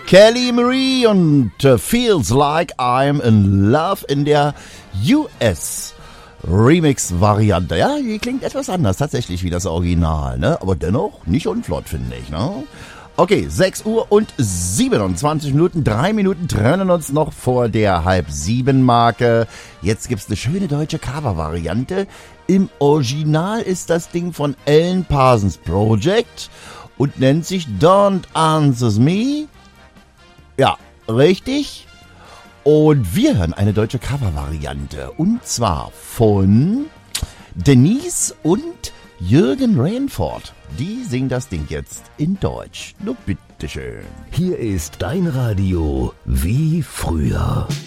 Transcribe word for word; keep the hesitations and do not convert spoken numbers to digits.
Kelly Marie und uh, Feels Like I'm in Love in der U S Remix-Variante. Ja, die klingt etwas anders tatsächlich wie das Original, ne? Aber dennoch nicht unflott, finde ich, ne? Okay, sechs Uhr und siebenundzwanzig Minuten, drei Minuten trennen uns noch vor der halb sieben Marke. Jetzt gibt's eine schöne deutsche Cover-Variante. Im Original ist das Ding von Alan Parsons Project und nennt sich Don't Answer Me. Ja, richtig. Und wir hören eine deutsche Cover-Variante. Und zwar von Denise und Jürgen Rainford. Die singen das Ding jetzt in Deutsch. Nur bitteschön. Hier ist dein Radio wie früher.